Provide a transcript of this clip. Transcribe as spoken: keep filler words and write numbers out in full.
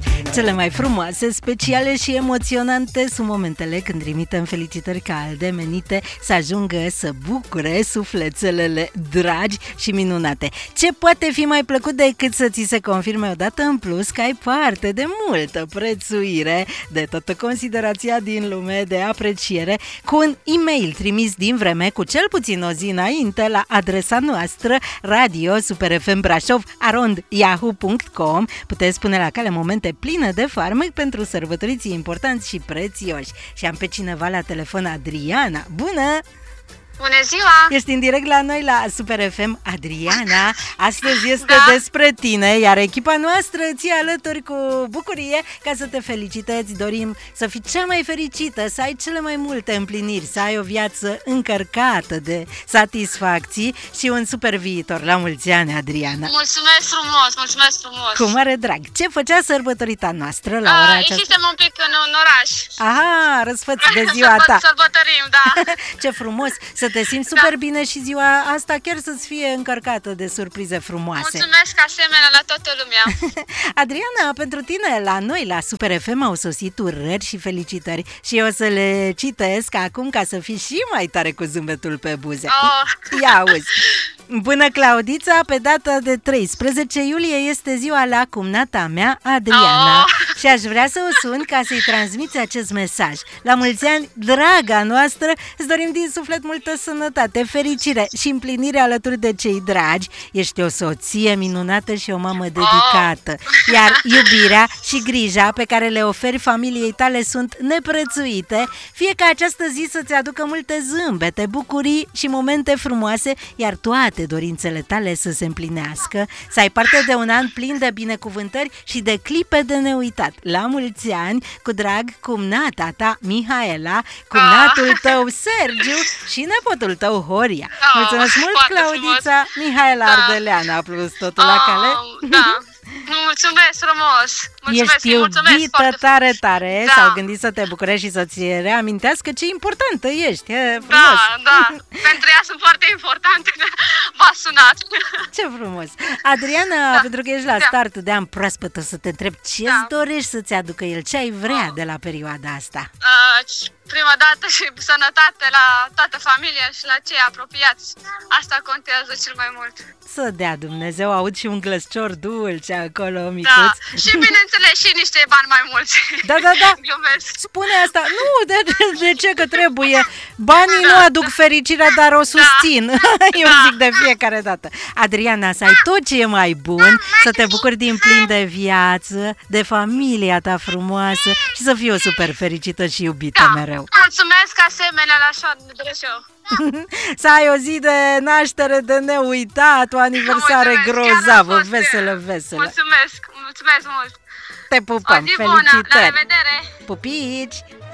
Cele mai frumoase, speciale și emoționante sunt momentele când trimitem felicitări calde menite să ajungă să bucure sufletelele dragi și minunate. Ce poate fi mai plăcut decât să ți se confirme odată în plus că ai parte de multă prețuire, de toată considerația din lume, de apreciere, cu un e-mail trimis din vreme cu cel puțin o zi înainte la adresa noastră radio super f m brașov arond yahoo punct com. Puteți spune la cale momente pline de farmec pentru sărbătoriții importanți și prețioși. Și am pe cineva la telefon, Adriana. Bună! Bună ziua! Ești în direct la noi la Super F M, Adriana. Astăzi este da. despre tine, iar echipa noastră ți alături cu bucurie ca să te felicite. Îți dorim să fii cea mai fericită, să ai cele mai multe împliniri, să ai o viață încărcată de satisfacții și un super viitor. La mulți ani, Adriana! Mulțumesc frumos, mulțumesc frumos! Cu mare drag! Ce făcea sărbătorita noastră la ora aceasta? Ieșisem un pic în, în oraș. Aha, răsfăț de ziua ta! Sărbătorim, da! Ce frumos! Să te simți super da. bine și ziua asta chiar să-ți fie încărcată de surprize frumoase. Mulțumesc asemenea la toată lumea. Adriana, pentru tine, la noi, la Super F M, au sosit urări și felicitări și eu o să le citesc acum ca să fii și mai tare cu zâmbetul pe buze. Oh. Ia auzi! Bună, Claudița, pe data de treisprezece iulie este ziua la cumnata mea, Adriana. Oh. Și aș vrea să o sun ca să-i transmiți acest mesaj. La mulți ani, draga noastră, îți dorim din suflet multă sănătate, fericire și împlinire alături de cei dragi. Ești o soție minunată și o mamă dedicată. Iar iubirea și grija pe care le oferi familiei tale sunt neprețuite. Fie ca această zi să-ți aducă multe zâmbete, bucurii și momente frumoase, iar toate dorințele tale să se împlinească, să ai parte de un an plin de binecuvântări și de clipe de neuitat. La mulți ani, cu drag, cumnata ta, Mihaela, cumnatul tău, Sergiu și nepotul tău, Horia. Mulțumesc mult, Claudița! Mihaela da. Ardeleana a plus totul oh, la cale. Da. Mulțumesc frumos! Mulțumesc, Ești iubită tare, tare, da. s-au gândit să te bucure și să-ți reamintească ce importantă ești. E frumos. Da, da, pentru ea sunt foarte importante. V-a sunat. Ce frumos! Adriana, da. pentru că ești la da. start de an proaspăt, o să te întreb ce da. îți dorești să-ți aducă el, ce ai vrea oh. de la perioada asta? Uh, prima dată și sănătate la toată familia și la cei apropiați. Asta contează cel mai mult. Să dea Dumnezeu, aud și un glăscior dulce acolo, micuț. Da, și bineînțeles și niște bani mai mulți. Da, da, da. Glumesc. Spune asta. Nu, de, de ce că trebuie? Banii da. nu aduc fericirea, dar o susțin. Da. Eu da. zic de fiecare dată. Adriana, să ai tot ce e mai bun, să te bucuri din plin de viață, de familia ta frumoasă și să fii o super fericită și iubită da. mereu. Mulțumesc asemenea, la așa ne doresc eu. Să ai o zi de naștere de neuitat, o aniversare mulțumesc, grozavă, veselă, veselă. Mulțumesc, mulțumesc mult. Te pupăm, o zi felicitări. Bună, la revedere. Pupici.